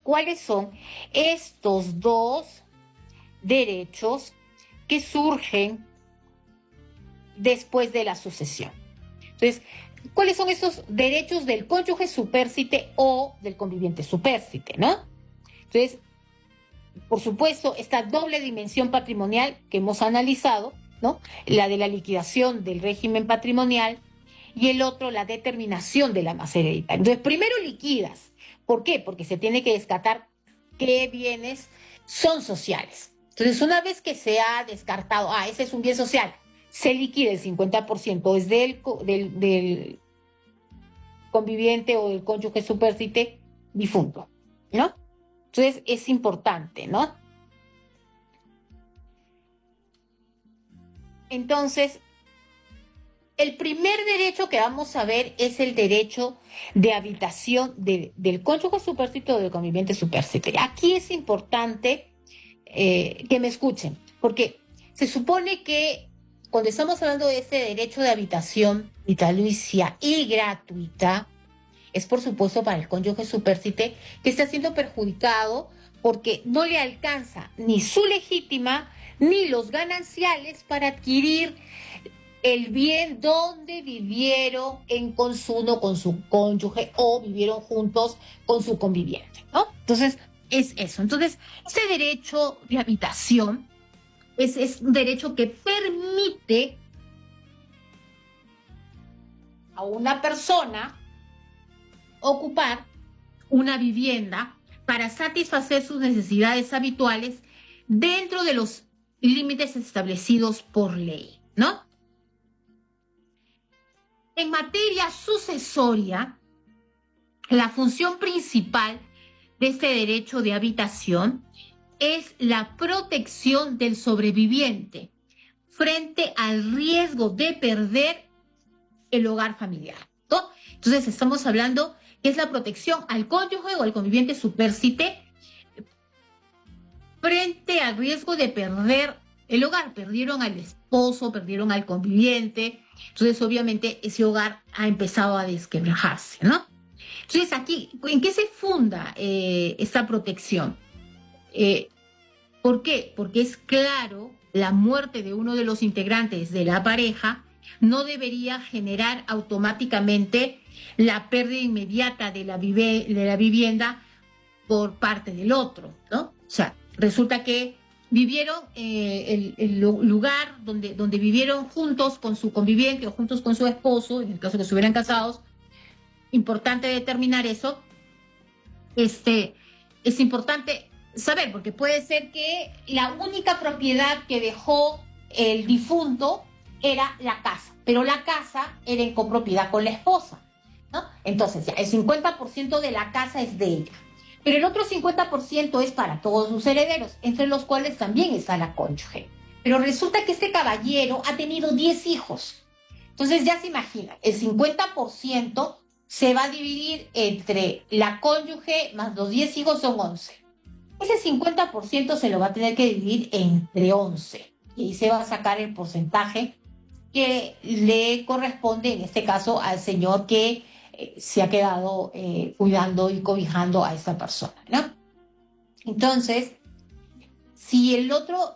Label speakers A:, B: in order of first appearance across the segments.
A: cuáles son estos dos derechos que surgen después de la sucesión. Entonces, ¿cuáles son esos derechos del cónyuge supérsite o del conviviente supérsite, ¿no? Entonces, por supuesto, esta doble dimensión patrimonial que hemos analizado, ¿no? La de la liquidación del régimen patrimonial y el otro, la determinación de la masa hereditaria. Entonces, primero liquidas. ¿Por qué? Porque se tiene que descartar qué bienes son sociales. Entonces, una vez que se ha descartado, ese es un bien social, se liquida el 50% es del conviviente o del cónyuge supérsite difunto, ¿no? Entonces, es importante, ¿no? Entonces, el primer derecho que vamos a ver es el derecho de habitación del cónyuge supérsite o del conviviente supérsite. Aquí es importante que me escuchen, porque se supone que cuando estamos hablando de este derecho de habitación vitalicia y gratuita, es por supuesto para el cónyuge supérsite que está siendo perjudicado porque no le alcanza ni su legítima ni los gananciales para adquirir el bien donde vivieron en consumo con su cónyuge o vivieron juntos con su conviviente, ¿no? Entonces, es eso. Entonces, ese derecho de habitación es un derecho que permite a una persona ocupar una vivienda para satisfacer sus necesidades habituales dentro de los límites establecidos por ley, ¿no? En materia sucesoria, la función principal de este derecho de habitación es la protección del sobreviviente frente al riesgo de perder el hogar familiar, ¿no? Entonces estamos hablando que es la protección al cónyuge o al conviviente supérsite frente al riesgo de perder el hogar. Perdieron al esposo, perdieron al conviviente, entonces obviamente ese hogar ha empezado a desquebrajarse, ¿no? Entonces aquí, ¿en qué se funda esta protección? ¿Por qué? Porque es claro, la muerte de uno de los integrantes de la pareja no debería generar automáticamente la pérdida inmediata de la vivienda por parte del otro, ¿no? O sea, resulta que vivieron el lugar donde vivieron juntos con su conviviente o juntos con su esposo, en el caso que estuvieran casados. Importante determinar eso. Es importante saber, porque puede ser que la única propiedad que dejó el difunto era la casa, pero la casa era en copropiedad con la esposa, ¿no? Entonces ya el 50% de la casa es de ella, pero el otro 50% es para todos sus herederos, entre los cuales también está la cónyuge. Pero resulta que este caballero ha tenido 10 hijos. Entonces ya se imagina, el 50% se va a dividir entre la cónyuge más los 10 hijos, son 11. Ese 50% se lo va a tener que dividir entre 11. Y ahí se va a sacar el porcentaje que le corresponde, en este caso, al señor que se ha quedado cuidando y cobijando a esa persona, ¿no? Entonces, si el otro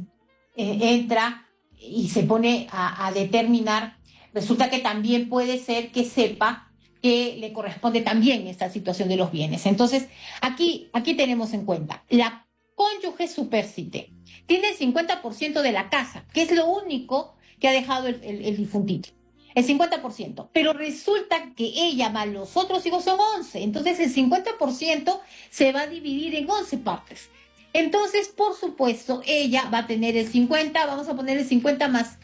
A: entra y se pone a determinar, resulta que también puede ser que sepa que le corresponde también esta situación de los bienes. Entonces, aquí tenemos en cuenta, la cónyuge supérsite tiene el 50% de la casa, que es lo único que ha dejado el difuntito. El 50%, pero resulta que ella más los otros hijos son 11, entonces el 50% se va a dividir en 11 partes. Entonces, por supuesto, ella va a tener el 50, vamos a poner el 50 más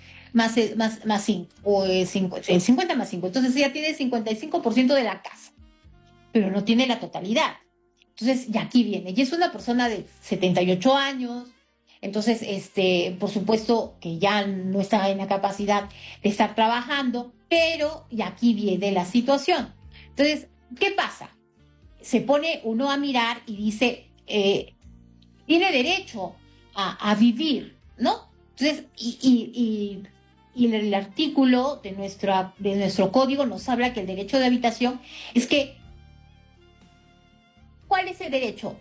A: 5, o el 50 más 5, entonces ella tiene el 55% de la casa, pero no tiene la totalidad. Entonces, y aquí viene, y es una persona de 78 años, entonces, por supuesto que ya no está en la capacidad de estar trabajando, pero y aquí viene la situación. Entonces, ¿qué pasa? Se pone uno a mirar y dice, tiene derecho a vivir, ¿no? Entonces, y el artículo de nuestro código nos habla que el derecho de habitación es que, ¿cuál es el derecho?